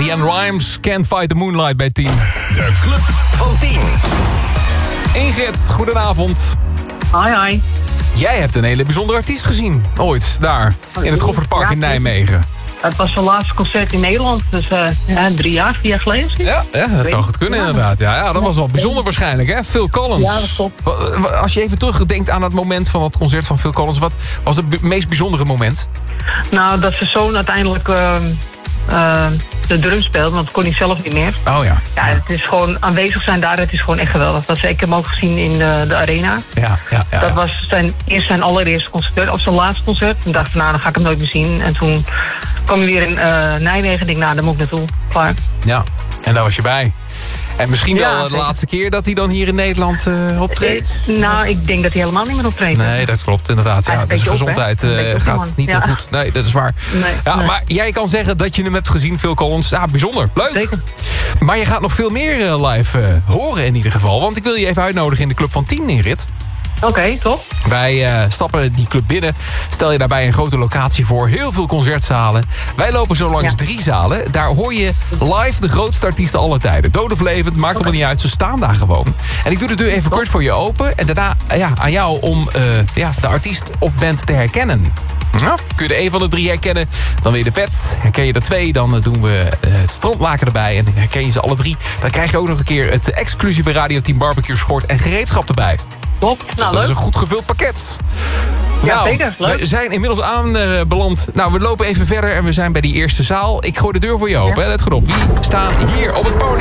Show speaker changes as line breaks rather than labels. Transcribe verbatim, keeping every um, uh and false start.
Leanne Rimes, Can't Fight the Moonlight bij tien.
De Club van tien.
Ingrid, goedenavond.
Hoi, hoi.
Jij hebt een hele bijzondere artiest gezien. Ooit, daar. In het Goffertpark
Ja,
in Nijmegen.
Het was zijn laatste concert in Nederland. Dus uh, ja, drie jaar, vier jaar geleden.
Ja, ja dat zou goed kunnen
ja.
inderdaad. Ja, ja, dat was wel bijzonder waarschijnlijk, hè? Phil Collins.
Ja, dat klopt.
Wa- wa- Als je even terugdenkt aan het moment van het concert van Phil Collins... wat was het b- meest bijzondere moment?
Nou, dat zijn zoon uiteindelijk uh, uh, de drum speelt. Want dat kon hij zelf niet meer.
Oh ja.
Ja, het is gewoon aanwezig zijn daar. Het is gewoon echt geweldig. Dat heb ik hem ook gezien in de, de arena.
Ja, ja, ja.
Dat
ja.
was zijn, eerst zijn allereerste concert. Of zijn laatste concert. En dacht van, nou, dan ga ik hem nooit meer zien. En toen kwam hij weer in uh, Nijmegen. Ik denk, nou, daar moet ik naartoe. Klaar.
Ja, en daar was je bij. En misschien
Ja,
wel de
zeker.
laatste keer dat hij dan hier in Nederland uh, optreedt.
Eh, nou, ik denk dat hij helemaal niet meer optreedt.
Nee, dat klopt inderdaad.
Hij
Ja,
is een
dus
beetje op,
gezondheid
hè? Een
uh,
beetje op,
gaat
man.
niet
Ja.
heel goed. Nee, dat is waar.
Nee,
ja,
nee.
Maar jij kan zeggen dat je hem hebt gezien, Phil Collins. Ja, bijzonder. Leuk.
Zeker.
Maar je gaat nog veel meer uh, live uh, horen in ieder geval. Want ik wil je even uitnodigen in de Club van tien, Ingrid.
Oké, okay, top.
Wij uh, stappen die club binnen. Stel je daarbij een grote locatie voor. Heel veel concertzalen. Wij lopen zo langs
Ja.
drie zalen. Daar hoor je live de grootste artiesten aller tijden. Dood of levend, maakt allemaal niet uit. Ze staan daar gewoon. En ik doe de deur even kort voor je open. En daarna uh, ja, aan jou om uh, ja, de artiest of band te herkennen. Ja, kun je er een van de drie herkennen, dan weer de pet. Herken je er twee, dan uh, doen we uh, het strandlaken erbij. En herken je ze alle drie, dan krijg je ook nog een keer het exclusieve Radio tien Barbecue schort en gereedschap erbij.
Top.
Dus
Nou,
dat is
leuk.
een goed gevuld pakket.
Ja,
nou,
zeker. Leuk.
we zijn inmiddels aanbeland. Nou, we lopen even verder en we zijn bij die eerste zaal. Ik gooi de deur voor je open.
Ja.
Hè. Let goed op. Wie staan hier op het podium?